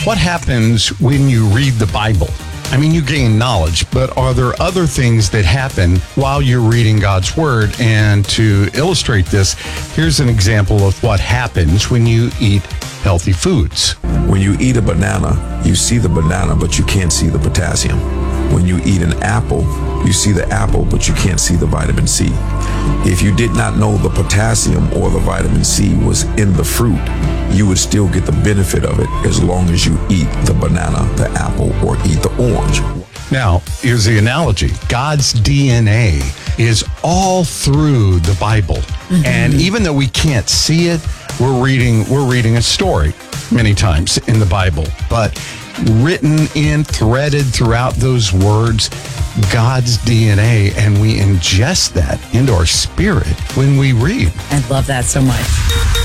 what happens when you read the Bible? I mean, you gain knowledge, but are there other things that happen while you're reading God's Word? And to illustrate this, here's an example of what happens when you eat healthy foods. When you eat a banana, you see the banana, but you can't see the potassium. When you eat an apple, you see the apple, but you can't see the vitamin C. If you did not know the potassium or the vitamin C was in the fruit, you would still get the benefit of it as long as you eat the banana, the apple, or eat the orange. Now, here's the analogy. God's DNA is all through the Bible. Mm-hmm. And even though we can't see it, we're reading a story many times in the Bible. But written in, threaded throughout those words, God's DNA, and we ingest that into our spirit when we read. I love that so much.